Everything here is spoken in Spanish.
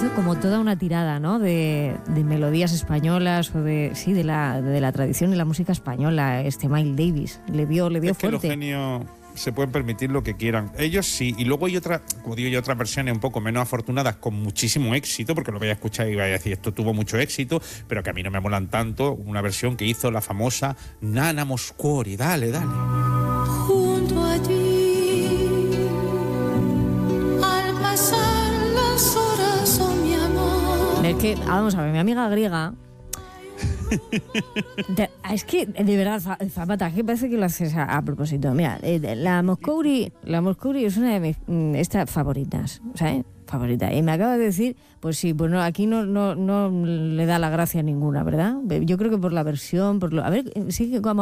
hizo como toda una tirada, ¿no? De melodías españolas o de la tradición y la música española. Miles Davis le dio es fuerte. Que los genios se pueden permitir lo que quieran. Ellos sí, y luego hay otras, como digo yo, otras versiones un poco menos afortunadas con muchísimo éxito, porque lo vais a escuchar y vais a decir, esto tuvo mucho éxito, pero que a mí no me molan tanto. Una versión que hizo la famosa Nana Moscuri. Dale. Junto a ti, al pasar las horas, oh mi amor. Es que, vamos a ver, mi amiga griega... Es que, de verdad, Zapata, que parece que lo haces a propósito. Mira, la Moscuri es una de mis estas favoritas, ¿sabes? Favorita. Y me acaba de decir, pues sí, pues no, aquí no le da la gracia ninguna, ¿verdad? Yo creo que por la versión, a ver, sí que como